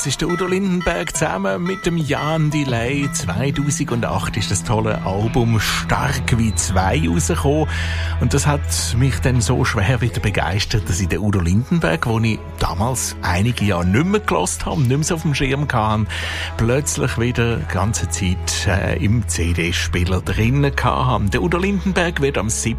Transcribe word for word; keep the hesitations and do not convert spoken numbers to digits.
Das ist der Udo Lindenberg zusammen mit dem Jan Delay. zweitausendacht ist das tolle Album «Stark wie zwei» rausgekommen. Und das hat mich dann so schwer wieder begeistert, dass ich den Udo Lindenberg, den ich damals einige Jahre nicht mehr gehört habe, nicht mehr so auf dem Schirm hatte, plötzlich wieder die ganze Zeit äh, im C D-Spieler drinnen hatte. Der Udo Lindenberg wird am